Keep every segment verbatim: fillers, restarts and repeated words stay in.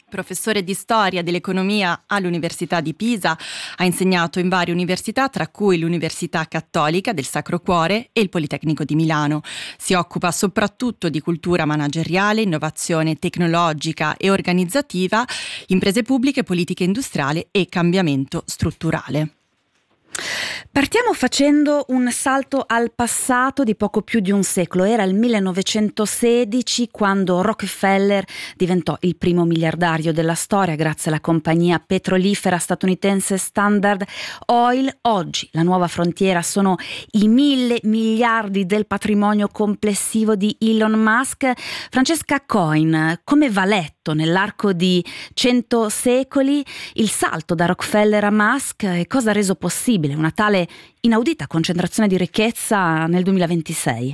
Professore di storia dell'economia all'Università di Pisa, ha insegnato in varie università, tra cui l'Università Cattolica del Sacro Cuore e il Politecnico di Milano. Si occupa soprattutto di cultura manageriale, innovazione tecnologica e organizzativa, imprese pubbliche, politica industriale e cambiamento strutturale. Partiamo facendo un salto al passato di poco più di un secolo. Era il millenovecentosedici quando Rockefeller diventò il primo miliardario della storia grazie alla compagnia petrolifera statunitense Standard Oil. Oggi la nuova frontiera sono i mille miliardi del patrimonio complessivo di Elon Musk. Francesca Coin, come va letto nell'arco di cento secoli il salto da Rockefeller a Musk e cosa ha reso possibile una tale inaudita concentrazione di ricchezza nel duemilaventisei?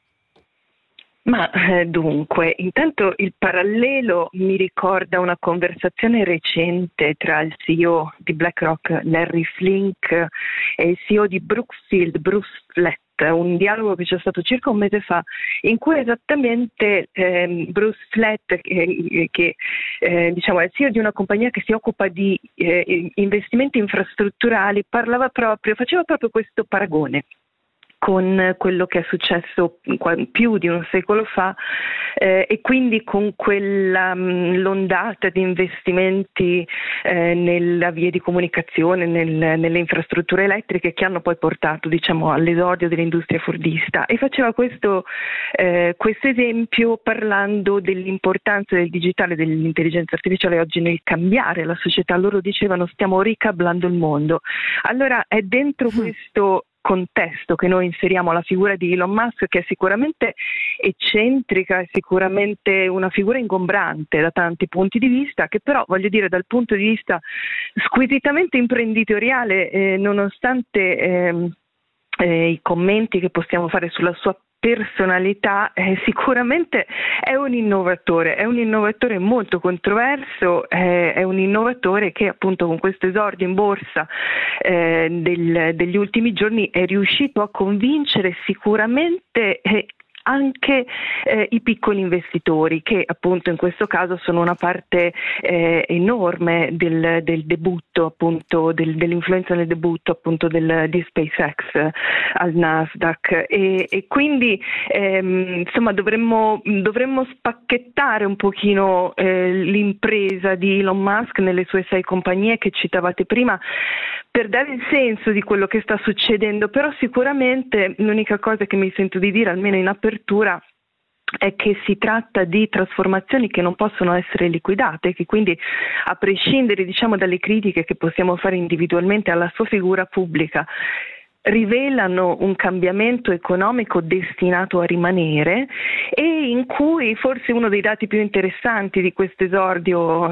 Ma eh, dunque, intanto il parallelo mi ricorda una conversazione recente tra il C E O di BlackRock, Larry Flink, e il C E O di Brookfield, Bruce Flatt. Un dialogo che c'è stato circa un mese fa, in cui esattamente eh, Bruce Flatt, eh, che eh, diciamo è il C E O di una compagnia che si occupa di eh, investimenti infrastrutturali, parlava proprio, faceva proprio questo paragone con quello che è successo più di un secolo fa eh, e quindi con quella mh, l'ondata di investimenti eh, nella via di comunicazione, nel, nelle infrastrutture elettriche che hanno poi portato, diciamo, all'esordio dell'industria fordista, e faceva questo eh, questo esempio parlando dell'importanza del digitale e dell'intelligenza artificiale oggi nel cambiare la società. Loro dicevano: stiamo ricablando il mondo. Allora è dentro mm. questo contesto che noi inseriamo la figura di Elon Musk, che è sicuramente eccentrica, è sicuramente una figura ingombrante da tanti punti di vista, che però, voglio dire, dal punto di vista squisitamente imprenditoriale, eh, nonostante eh, eh, i commenti che possiamo fare sulla sua personalità, eh, sicuramente è un innovatore, è un innovatore molto controverso, eh, è un innovatore che appunto con questo esordio in borsa eh, del, degli ultimi giorni è riuscito a convincere sicuramente eh, anche eh, i piccoli investitori, che appunto in questo caso sono una parte eh, enorme del, del debutto, appunto del, dell'influenza nel debutto appunto del, di SpaceX eh, al Nasdaq, e, e quindi ehm, insomma dovremmo, dovremmo spacchettare un pochino eh, l'impresa di Elon Musk nelle sue sei compagnie che citavate prima, per dare il senso di quello che sta succedendo. Però sicuramente l'unica cosa che mi sento di dire, almeno in apertura, è che si tratta di trasformazioni che non possono essere liquidate, che quindi, a prescindere, diciamo, dalle critiche che possiamo fare individualmente alla sua figura pubblica, rivelano un cambiamento economico destinato a rimanere, e in cui forse uno dei dati più interessanti di questo esordio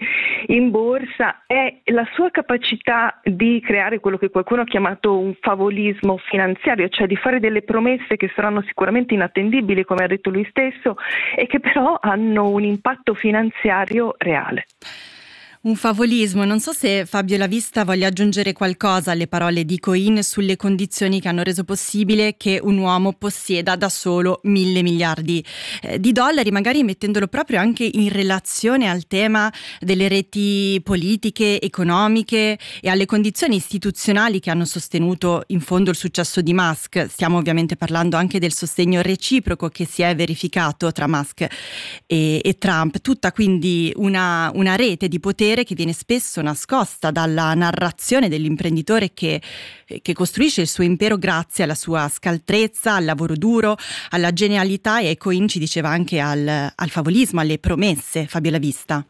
in borsa è la sua capacità di creare quello che qualcuno ha chiamato un favolismo finanziario, cioè di fare delle promesse che saranno sicuramente inattendibili, come ha detto lui stesso, e che però hanno un impatto finanziario reale. Un favolismo. Non so se Fabio Lavista voglia aggiungere qualcosa alle parole di Coin sulle condizioni che hanno reso possibile che un uomo possieda da solo mille miliardi eh, di dollari, magari mettendolo proprio anche in relazione al tema delle reti politiche, economiche e alle condizioni istituzionali che hanno sostenuto in fondo il successo di Musk. Stiamo ovviamente parlando anche del sostegno reciproco che si è verificato tra Musk e, e Trump, tutta quindi una, una rete di potere che viene spesso nascosta dalla narrazione dell'imprenditore che, che costruisce il suo impero grazie alla sua scaltrezza, al lavoro duro, alla genialità e, Coin ci diceva, anche al, al favolismo, alle promesse. Fabio Lavista.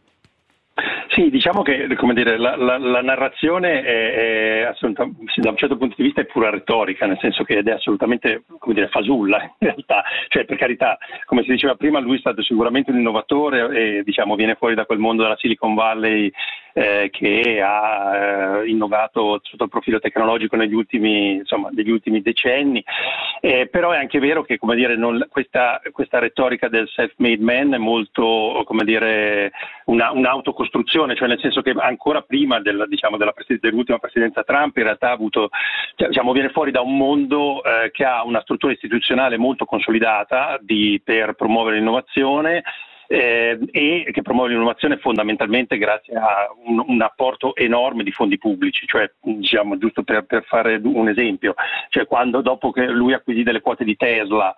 Sì, diciamo che, come dire, la, la, la narrazione è, è assolutamente, da un certo punto di vista è pura retorica, nel senso che ed è assolutamente, come dire, fasulla in realtà. Cioè, per carità, come si diceva prima, lui è stato sicuramente un innovatore e, diciamo, viene fuori da quel mondo della Silicon Valley eh, che ha eh, innovato sotto il profilo tecnologico negli ultimi, insomma, degli ultimi decenni. Eh, però è anche vero che, come dire, non, questa, questa retorica del self-made man è molto, come dire, una, un'autocostruzione, cioè nel senso che ancora prima del, diciamo, della pres- dell'ultima presidenza Trump in realtà ha avuto, cioè, diciamo, viene fuori da un mondo eh, che ha una struttura istituzionale molto consolidata di, per promuovere l'innovazione, eh, e che promuove l'innovazione fondamentalmente grazie a un, un apporto enorme di fondi pubblici, cioè diciamo giusto per, per fare un esempio, cioè quando dopo che lui acquisì delle quote di Tesla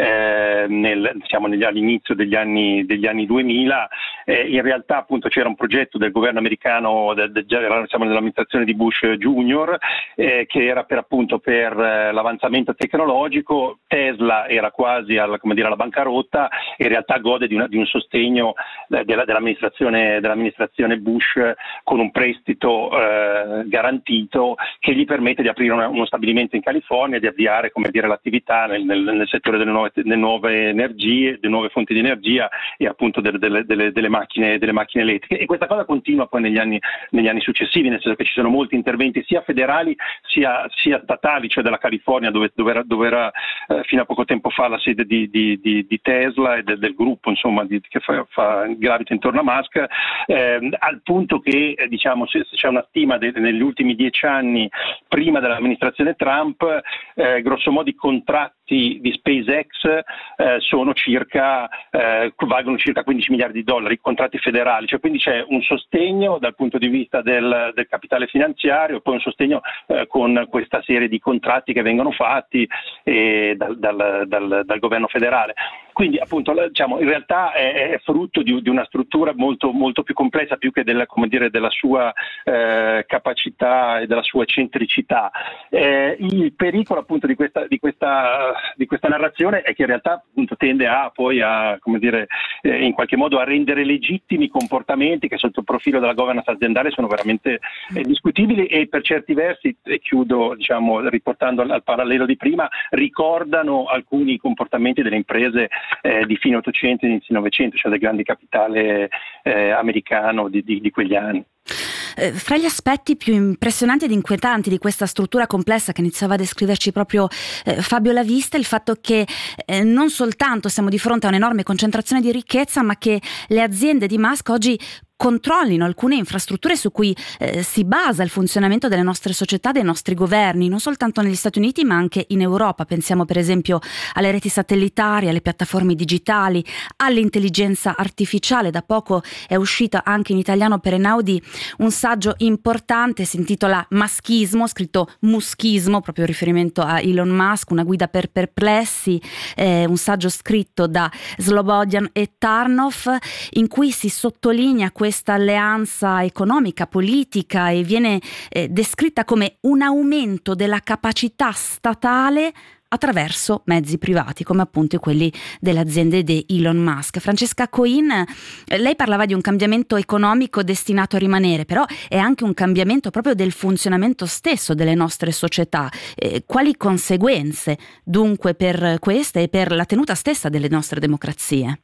eh, nel, diciamo, negli, all'inizio degli anni, degli anni duemila, eh, in realtà appunto c'era un progetto del governo americano, del, del, diciamo, dell'amministrazione di Bush Junior, eh, che era per appunto per eh, l'avanzamento tecnologico. Tesla era quasi alla, come dire, alla bancarotta, in realtà gode di, una, di un sostegno eh, della, dell'amministrazione, dell'amministrazione Bush con un prestito eh, garantito che gli permette di aprire una, uno stabilimento in California e di avviare, come dire, l'attività nel, nel, nel settore delle nuove, delle nuove energie, delle nuove fonti di energia e appunto delle, delle, delle, delle, macchine, delle macchine elettriche. E questa cosa continua poi negli anni, negli anni successivi, nel senso che ci sono molti interventi sia federali sia, sia statali, cioè della California dove, dove era, dove era eh, fino a poco tempo fa la sede di, di, di, di Tesla e del, del gruppo insomma di, che fa, fa, gravita intorno a Musk, eh, al punto che eh, diciamo se, se c'è una stima de, negli ultimi dieci anni prima dell'amministrazione Trump, eh, grosso modo i contratti di SpaceX eh, sono circa eh, valgono circa quindici miliardi di dollari, contratti federali, cioè quindi c'è un sostegno dal punto di vista del, del capitale finanziario e poi un sostegno eh, con questa serie di contratti che vengono fatti eh, dal, dal, dal, dal governo federale. Quindi appunto diciamo, in realtà è, è frutto di, di una struttura molto, molto più complessa, più che della, come dire, della sua eh, capacità e della sua eccentricità. Eh, il pericolo appunto di questa, di, questa, di questa narrazione è che in realtà appunto tende a poi a come dire eh, in qualche modo a rendere legittimi comportamenti che sotto il profilo della governance aziendale sono veramente eh, discutibili e per certi versi, e chiudo diciamo riportando al, al parallelo di prima, ricordano alcuni comportamenti delle imprese Eh, di fine Ottocento e inizio Novecento, cioè del grande capitale eh, americano di, di, di quegli anni. Eh, fra gli aspetti più impressionanti ed inquietanti di questa struttura complessa che iniziava a descriverci proprio eh, Fabio Lavista, il fatto che eh, non soltanto siamo di fronte a un'enorme concentrazione di ricchezza, ma che le aziende di Musk oggi controllino alcune infrastrutture su cui eh, si basa il funzionamento delle nostre società, dei nostri governi, non soltanto negli Stati Uniti ma anche in Europa. Pensiamo per esempio alle reti satellitari, alle piattaforme digitali, all'intelligenza artificiale. Da poco è uscito anche in italiano per Einaudi un saggio importante, si intitola Muskismo, scritto muschismo, proprio in riferimento a Elon Musk, una guida per perplessi, eh, un saggio scritto da Slobodian e Tarnoff, in cui si sottolinea questa alleanza economica, politica e viene eh, descritta come un aumento della capacità statale attraverso mezzi privati, come appunto quelli delle aziende di Elon Musk. Francesca Coin, eh, lei parlava di un cambiamento economico destinato a rimanere, però è anche un cambiamento proprio del funzionamento stesso delle nostre società. Eh, quali conseguenze dunque per queste e per la tenuta stessa delle nostre democrazie?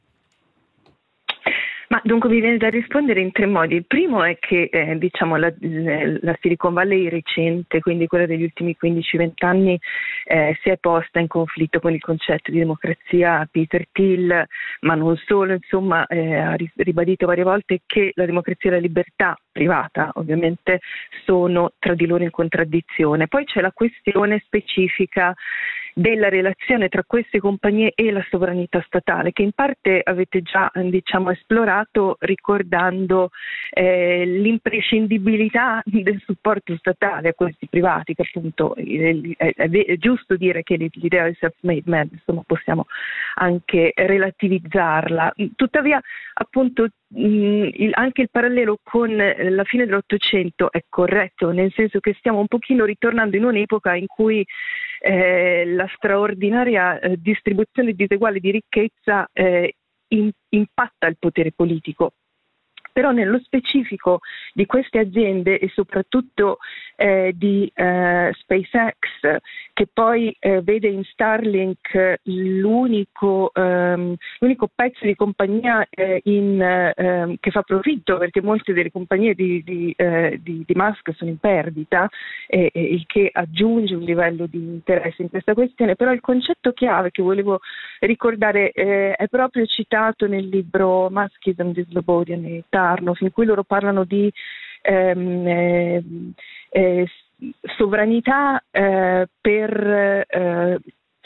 Ma dunque mi viene da rispondere in tre modi. Il primo è che eh, diciamo la, la Silicon Valley recente, quindi quella degli ultimi quindici venti anni, eh, si è posta in conflitto con il concetto di democrazia. Peter Thiel, ma non solo, insomma, eh, ha ribadito varie volte che la democrazia e la libertà privata ovviamente sono tra di loro in contraddizione. Poi c'è la questione specifica della relazione tra queste compagnie e la sovranità statale, che in parte avete già diciamo esplorato ricordando eh, l'imprescindibilità del supporto statale a questi privati, che appunto è, è, è giusto dire che l'idea del self-made man insomma possiamo anche relativizzarla. Tuttavia appunto il, anche il parallelo con la fine dell'Ottocento è corretto, nel senso che stiamo un pochino ritornando in un'epoca in cui eh, la straordinaria eh, distribuzione diseguale di ricchezza eh, in, impatta il potere politico. Però nello specifico di queste aziende e soprattutto eh, di eh, SpaceX, che poi eh, vede in Starlink l'unico, ehm, l'unico pezzo di compagnia eh, in, eh, che fa profitto, perché molte delle compagnie di, di, eh, di, di Musk sono in perdita, eh, eh, il che aggiunge un livello di interesse in questa questione. Però il concetto chiave che volevo ricordare eh, è proprio citato nel libro Muskism di Slobodian e Tarnoff, in cui loro parlano di ehm, eh, eh, sovranità eh, per eh,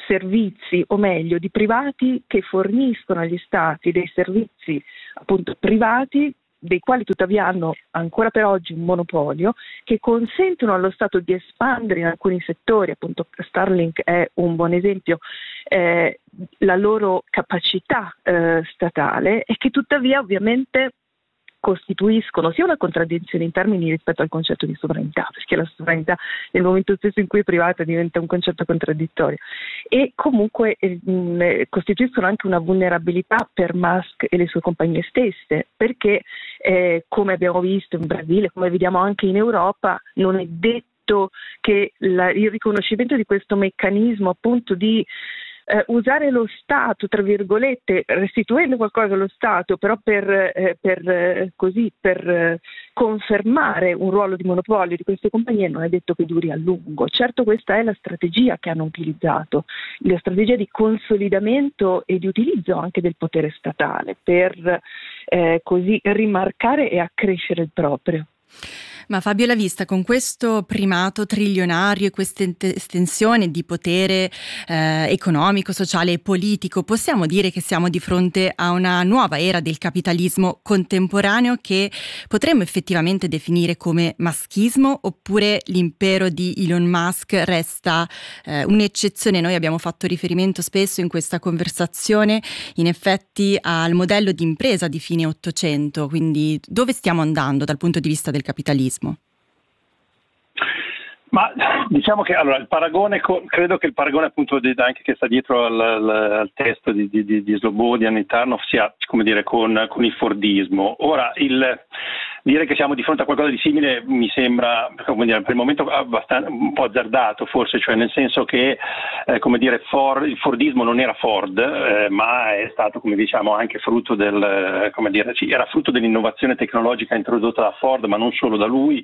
servizi, o meglio di privati che forniscono agli stati dei servizi appunto privati, dei quali tuttavia hanno ancora per oggi un monopolio, che consentono allo Stato di espandere in alcuni settori, appunto Starlink è un buon esempio, eh, la loro capacità eh, statale, e che tuttavia ovviamente costituiscono sia una contraddizione in termini rispetto al concetto di sovranità, perché la sovranità nel momento stesso in cui è privata diventa un concetto contraddittorio, e comunque eh, mh, costituiscono anche una vulnerabilità per Musk e le sue compagnie stesse, perché eh, come abbiamo visto in Brasile, come vediamo anche in Europa, non è detto che la, il riconoscimento di questo meccanismo appunto di Eh, usare lo Stato, tra virgolette, restituendo qualcosa allo Stato, però per, eh, per eh, così per eh, confermare un ruolo di monopolio di queste compagnie, non è detto che duri a lungo. Certo, questa è la strategia che hanno utilizzato, la strategia di consolidamento e di utilizzo anche del potere statale per eh, così rimarcare e accrescere il proprio. Ma Fabio La Vista, con questo primato trilionario e questa estensione di potere eh, economico, sociale e politico, possiamo dire che siamo di fronte a una nuova era del capitalismo contemporaneo che potremmo effettivamente definire come maschismo, oppure l'impero di Elon Musk resta eh, un'eccezione? Noi abbiamo fatto riferimento spesso in questa conversazione in effetti al modello di impresa di fine Ottocento, quindi dove stiamo andando dal punto di vista del capitalismo? Ma diciamo che allora il paragone, credo che il paragone appunto di, anche che sta dietro al, al, al testo di, di, di Slobodian e Tarnow sia, come dire, con, con il Fordismo. Ora, il dire che siamo di fronte a qualcosa di simile mi sembra, come dire, per il momento abbastanza, un po' azzardato forse, cioè nel senso che eh, come dire, Ford, il Fordismo non era Ford, eh, ma è stato, come diciamo, anche frutto del, eh, come dire, sì, era frutto dell'innovazione tecnologica introdotta da Ford, ma non solo da lui,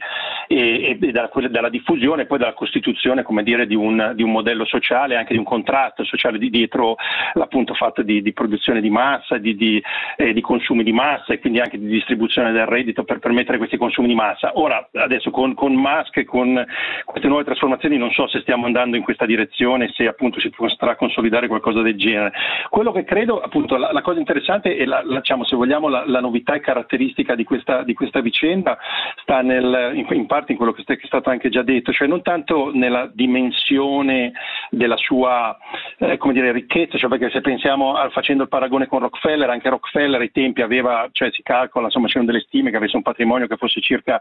e, e dalla, dalla diffusione e poi dalla costituzione, come dire, di un, di un modello sociale, anche di un contratto sociale di dietro l'appunto fatto di, di produzione di massa, di, di, eh, di consumi di massa, e quindi anche di distribuzione del reddito per permettere questi consumi di massa. Ora, adesso con, con Musk e con queste nuove trasformazioni non so se stiamo andando in questa direzione, se appunto si potrà consolidare qualcosa del genere. Quello che credo, appunto, la, la cosa interessante e la, la, diciamo, se vogliamo, la, la novità e caratteristica di questa, di questa vicenda sta nel, in, in parte in quello che, st- che è stato anche già detto, cioè non tanto nella dimensione della sua eh, come dire, ricchezza, cioè perché se pensiamo a, facendo il paragone con Rockefeller, anche Rockefeller ai tempi aveva, cioè si calcola, insomma c'erano delle stime che avesse un patrimonio che fosse circa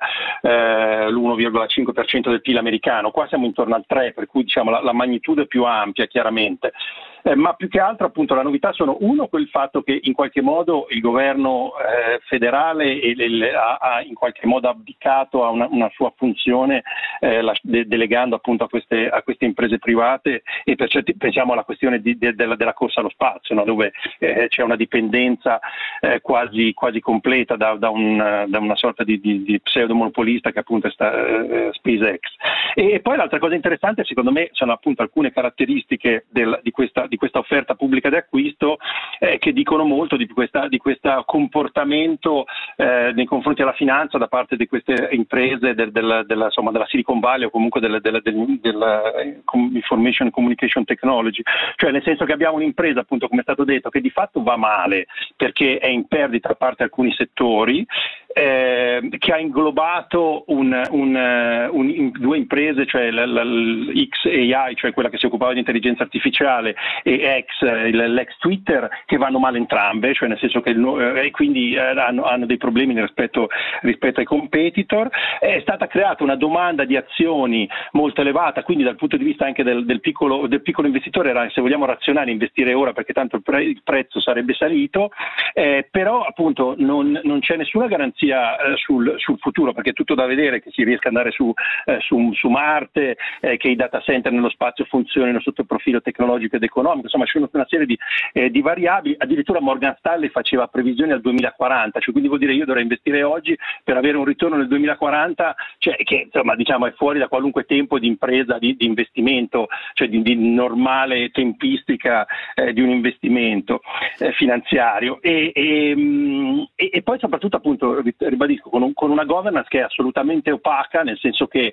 eh, l'uno virgola cinque per cento del P I L americano, qua siamo intorno al tre, per cui diciamo la, la magnitudo è più ampia chiaramente. Eh, ma più che altro appunto la novità sono uno quel fatto che in qualche modo il governo eh, federale e, e, ha, ha in qualche modo abdicato a una, una sua funzione eh, la, de, delegando appunto a queste, a queste imprese private, e per certi pensiamo alla questione di, de, della, della corsa allo spazio, no? Dove eh, c'è una dipendenza eh, quasi, quasi completa da, da, un, da una sorta di, di, di pseudomonopolista che appunto è sta, eh, SpaceX. E, e poi l'altra cosa interessante secondo me sono appunto alcune caratteristiche del, di questa di questa offerta pubblica di acquisto eh, che dicono molto di questa di questo comportamento eh, nei confronti della finanza da parte di queste imprese del, del, della, insomma, della Silicon Valley o comunque della del, del, del Information and Communication Technology, cioè nel senso che abbiamo un'impresa appunto, come è stato detto, che di fatto va male perché è in perdita a parte alcuni settori, eh, che ha inglobato un, un, un, un, due imprese, cioè l'X A I, cioè quella che si occupava di intelligenza artificiale, e X, l'ex Twitter, che vanno male entrambe, cioè nel senso che eh, e quindi eh, hanno, hanno dei problemi rispetto, rispetto ai competitor. È stata creata una domanda di azioni molto elevata, quindi dal punto di vista anche del, del, piccolo, del piccolo investitore era, se vogliamo, razionale investire ora perché tanto il, pre, il prezzo sarebbe salito, eh, però appunto non, non c'è nessuna garanzia eh, sul, sul futuro, perché è tutto da vedere che si riesca ad andare su, eh, su, su Marte, eh, che i data center nello spazio funzionino sotto il profilo tecnologico ed economico, insomma c'è una serie di, eh, di variabili. Addirittura Morgan Stanley faceva previsioni al duemilaquaranta, cioè quindi vuol dire io dovrei investire oggi per avere un ritorno nel duemilaquaranta, cioè che insomma diciamo è fuori da qualunque tempo di impresa, di, di investimento, cioè di, di normale tempistica eh, di un investimento eh, finanziario, e, e, e, e poi soprattutto appunto ribadisco con, un, con una governance che è assolutamente opaca, nel senso che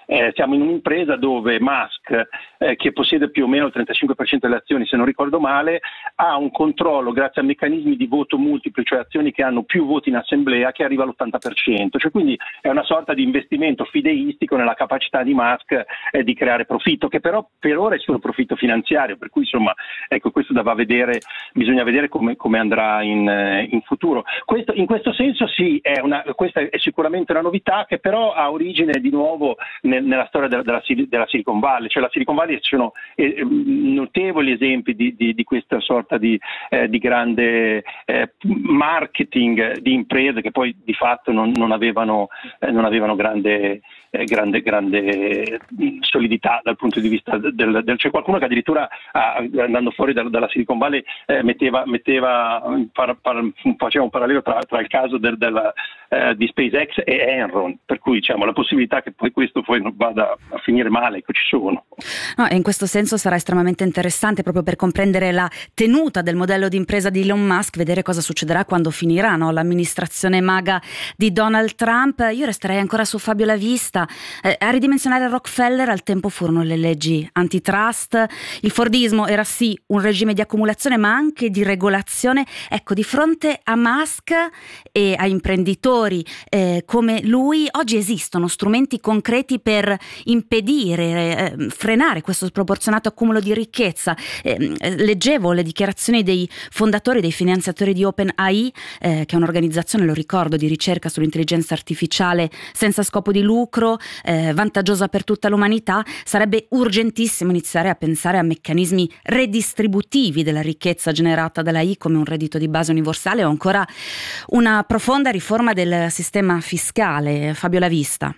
Eh, siamo in un'impresa dove Musk, eh, che possiede più o meno il trentacinque per cento delle azioni, se non ricordo male, ha un controllo grazie a meccanismi di voto multipli, cioè azioni che hanno più voti in assemblea, che arriva all'ottanta per cento. Cioè, quindi è una sorta di investimento fideistico nella capacità di Musk eh, di creare profitto, che però per ora è solo profitto finanziario, per cui insomma ecco, questo da va a vedere, bisogna vedere come, come andrà in, eh, in futuro. Questo, in questo senso sì, è una, questa è sicuramente una novità che però ha origine di nuovo nel, nella storia della, della, della Silicon Valley, cioè la Silicon Valley ci sono eh, notevoli esempi di, di, di questa sorta di, eh, di grande eh, marketing di imprese che poi di fatto non, non avevano, eh, non avevano grande, eh, grande, grande solidità dal punto di vista del, del c'è qualcuno che addirittura ah, andando fuori dal, dalla Silicon Valley eh, metteva, metteva par, par, faceva un parallelo tra, tra il caso del, del, eh, di SpaceX e Enron, per cui diciamo la possibilità che poi questo poi vada a finire male, che ci sono. No, e in questo senso sarà estremamente interessante proprio per comprendere la tenuta del modello di impresa di Elon Musk, vedere cosa succederà quando finirà, no? L'amministrazione maga di Donald Trump. Io resterei ancora su Fabio La Vista. Eh, a ridimensionare Rockefeller al tempo furono le leggi antitrust, il Fordismo era sì un regime di accumulazione ma anche di regolazione. Ecco, di fronte a Musk e a imprenditori eh, come lui oggi esistono strumenti concreti per impedire, eh, frenare questo sproporzionato accumulo di ricchezza. Eh, leggevo le dichiarazioni dei fondatori, dei finanziatori di OpenAI, eh, che è un'organizzazione, lo ricordo, di ricerca sull'intelligenza artificiale senza scopo di lucro, eh, vantaggiosa per tutta l'umanità. Sarebbe urgentissimo iniziare a pensare a meccanismi redistributivi della ricchezza generata dalla I, come un reddito di base universale o ancora una profonda riforma del sistema fiscale. Fabio La Vista.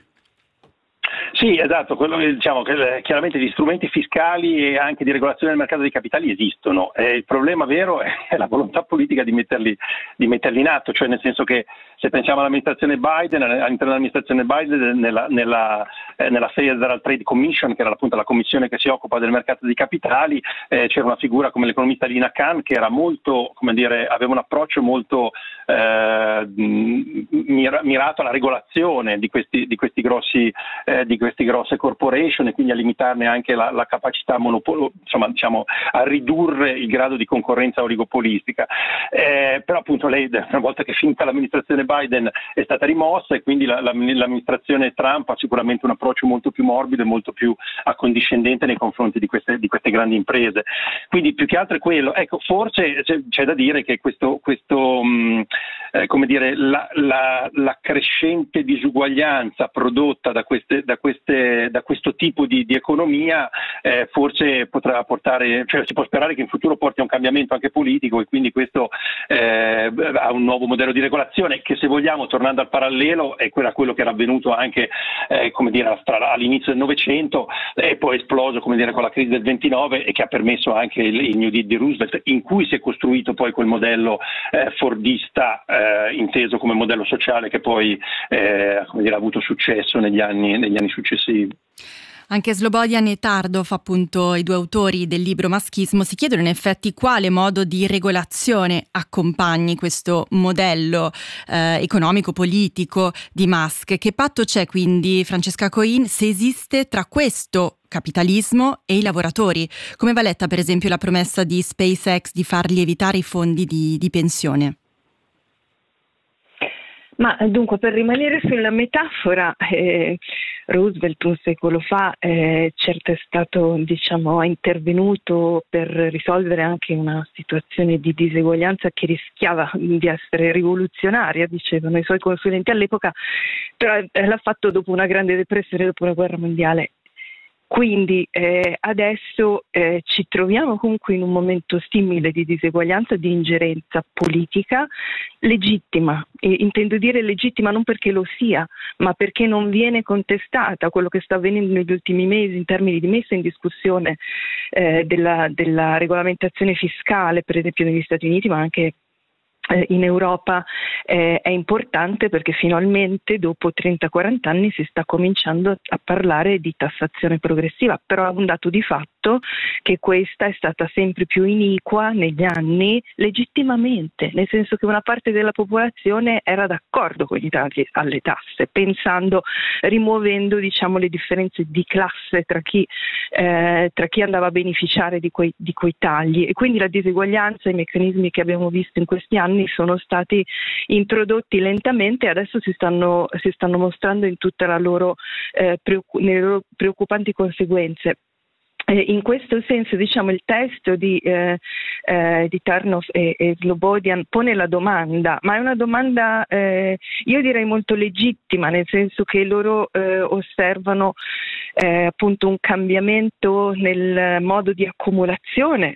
Sì, esatto, quello che diciamo che chiaramente gli strumenti fiscali e anche di regolazione del mercato dei capitali esistono. Eh, il problema vero è la volontà politica di metterli, di metterli in atto, cioè nel senso che se pensiamo all'amministrazione Biden, all'interno dell'amministrazione Biden, nella, nella, eh, nella Federal Trade Commission, che era appunto la commissione che si occupa del mercato dei capitali, eh, c'era una figura come l'economista Lina Khan che era molto, come dire, aveva un approccio molto eh, mirato alla regolazione di questi, di questi grossi eh, di queste grosse corporation e quindi a limitarne anche la, la capacità monopolo, insomma diciamo a ridurre il grado di concorrenza oligopolistica. Eh, però appunto lei una volta che è finita l'amministrazione Biden è stata rimossa e quindi la, la, l'amministrazione Trump ha sicuramente un approccio molto più morbido e molto più accondiscendente nei confronti di queste, di queste grandi imprese. Quindi più che altro è quello. Ecco, forse c'è, c'è da dire che questo, questo mh, eh, come dire, la, la, la crescente disuguaglianza prodotta da queste, da queste, da questo tipo di, di economia eh, forse potrà portare, cioè si può sperare che in futuro porti a un cambiamento anche politico e quindi questo eh, a un nuovo modello di regolazione che, se vogliamo, tornando al parallelo, è quello, quello che era avvenuto anche eh, come dire, all'inizio del Novecento e poi esploso, come dire, con la crisi del ventinove e che ha permesso anche il, il New Deal di Roosevelt, in cui si è costruito poi quel modello eh, fordista eh, inteso come modello sociale che poi eh, come dire, ha avuto successo negli anni, negli anni successivi. Anche Slobodian e Tardov, appunto i due autori del libro Maschismo, si chiedono in effetti quale modo di regolazione accompagni questo modello eh, economico-politico di Musk. Che patto c'è quindi, Francesca Coin, se esiste tra questo capitalismo e i lavoratori? Come va letta per esempio la promessa di SpaceX di far lievitare i fondi di, di pensione? Ma dunque, per rimanere sulla metafora, eh, Roosevelt un secolo fa eh, certo è stato, diciamo, intervenuto per risolvere anche una situazione di diseguaglianza che rischiava di essere rivoluzionaria, dicevano i suoi consulenti all'epoca, però eh, l'ha fatto dopo una grande depressione, dopo una guerra mondiale. Quindi eh, adesso eh, ci troviamo comunque in un momento simile di diseguaglianza, di ingerenza politica legittima, e intendo dire legittima non perché lo sia, ma perché non viene contestata quello che sta avvenendo negli ultimi mesi in termini di messa in discussione eh, della, della regolamentazione fiscale, per esempio negli Stati Uniti, ma anche in Europa eh, è importante perché finalmente dopo trenta quaranta anni si sta cominciando a parlare di tassazione progressiva, però è un dato di fatto fatto che questa è stata sempre più iniqua negli anni, legittimamente, nel senso che una parte della popolazione era d'accordo con i tagli alle tasse, pensando, rimuovendo diciamo le differenze di classe tra chi, eh, tra chi andava a beneficiare di quei, di quei tagli, e quindi la diseguaglianza, i meccanismi che abbiamo visto in questi anni sono stati introdotti lentamente e adesso si stanno, si stanno mostrando in tutte la loro, eh, preoccup- nelle loro preoccupanti conseguenze. In questo senso, diciamo, il testo di, eh, eh, di Tarnow e, e Slobodian pone la domanda, ma è una domanda, eh, io direi molto legittima, nel senso che loro eh, osservano eh, appunto un cambiamento nel modo di accumulazione.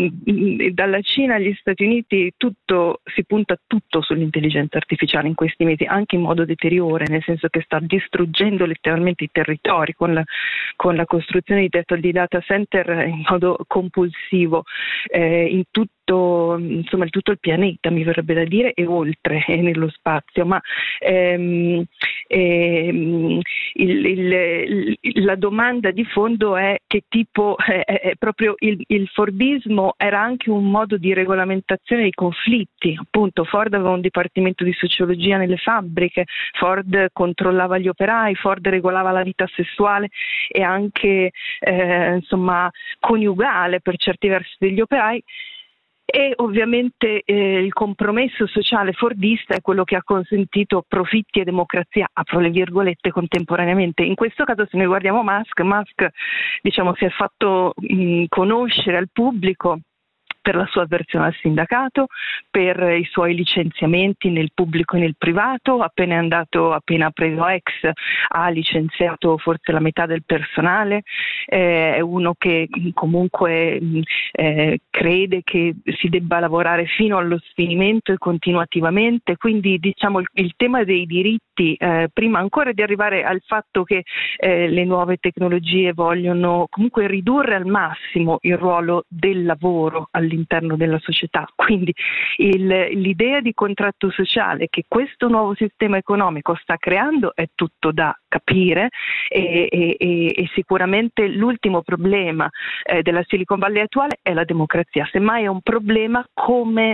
Dalla Cina agli Stati Uniti tutto, si punta tutto sull'intelligenza artificiale in questi mesi, anche in modo deteriore, nel senso che sta distruggendo letteralmente i territori con la, con la costruzione di, di data center in modo compulsivo eh, in tutto, insomma, in tutto il pianeta, mi verrebbe da dire, e oltre, e nello spazio. Ma ehm, ehm, il, il, il, la domanda di fondo è che tipo, è, è proprio il, il Fordismo era anche un modo di regolamentazione dei conflitti. Appunto, Ford aveva un dipartimento di sociologia nelle fabbriche, Ford controllava gli operai, Ford regolava la vita sessuale e anche eh, insomma coniugale per certi versi degli operai. E ovviamente eh, il compromesso sociale fordista è quello che ha consentito profitti e democrazia, apro le virgolette, contemporaneamente. In questo caso, se noi guardiamo Musk, Musk diciamo si è fatto mh, conoscere al pubblico per la sua avversione al sindacato, per i suoi licenziamenti nel pubblico e nel privato. Appena è andato, appena ha preso ex, ha licenziato forse la metà del personale, eh, è uno che comunque eh, crede che si debba lavorare fino allo sfinimento e continuativamente, quindi diciamo il, il tema dei diritti, eh, prima ancora di arrivare al fatto che eh, le nuove tecnologie vogliono comunque ridurre al massimo il ruolo del lavoro all'interno della società, quindi il, l'idea di contratto sociale che questo nuovo sistema economico sta creando è tutto da capire e, e, e sicuramente l'ultimo problema eh, della Silicon Valley attuale è la democrazia. Semmai è un problema come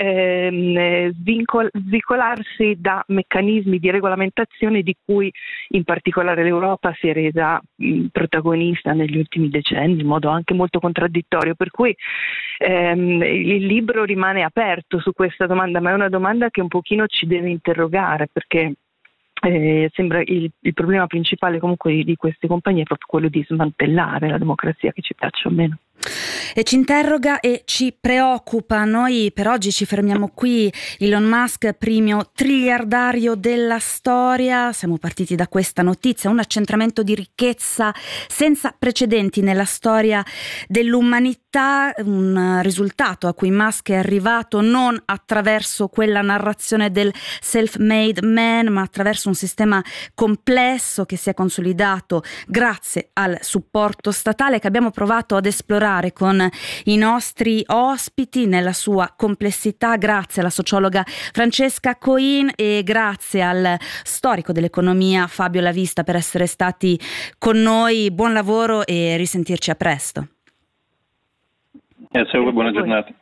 ehm, svincol- svincolarsi da meccanismi di regolamentazione di cui in particolare l'Europa si è resa mh, protagonista negli ultimi decenni in modo anche molto contraddittorio, per cui ehm, il libro rimane aperto su questa domanda, ma è una domanda che un pochino ci deve interrogare, perché Eh, sembra il, il problema principale comunque di, di queste compagnie è proprio quello di smantellare la democrazia, che ci piaccia o meno. E ci interroga e ci preoccupa. Noi per oggi ci fermiamo qui. Elon Musk, primo triliardario della storia. Siamo partiti da questa notizia, un accentramento di ricchezza senza precedenti nella storia dell'umanità, un risultato a cui Musk è arrivato non attraverso quella narrazione del self-made man, ma attraverso un sistema complesso che si è consolidato grazie al supporto statale, che abbiamo provato ad esplorare con i nostri ospiti nella sua complessità, grazie alla sociologa Francesca Coin e grazie al storico dell'economia Fabio Lavista per essere stati con noi. Buon lavoro e risentirci a presto. Grazie a voi, buona giornata.